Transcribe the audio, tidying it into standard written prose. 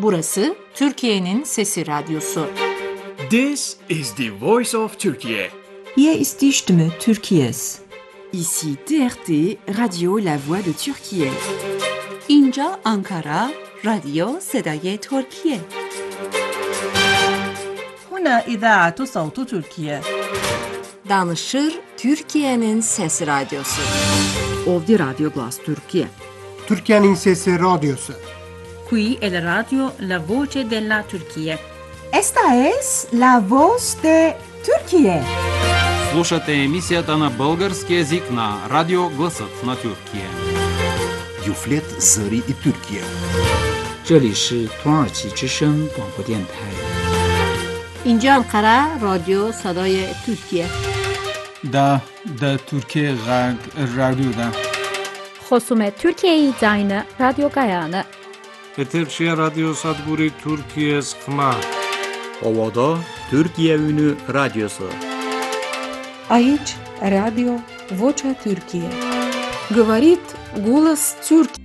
Burası Türkiye'nin Sesi Radyosu. This is the voice of Turkey. Hier ist die Stimme Türkiye's. Ici TRT, Radio La Voix de Türkiye. اینجا آنکارا، رادیو صدای ترکیه. هنا إذاعة صوت تركيا. Danışır Türkiye'nin Sesi Radyosu. Ovdje Radio Glas Türkiye. Türkiye'nin Sesi Radyosu. Qui è la radio La Voce della Turchia. Esta es la voz de Türkiye. Слушате емисията на български език на Радио Гласът на Тюркия. Юфлет Зари и Türkiye. 这里是土耳其之声广播电台。 اینجا آنکارا، رادیو صدای ترکیه. دا ترکیه رادیو خصوم Türkiye Yayını Radyo Gayane. Eterşehir Radyo Sadguri Türkiye Sıkma. Ovada Türkiye Ünü Radyosu. Aici Radio Vocea Türkiye. Говорит голос Türkiye.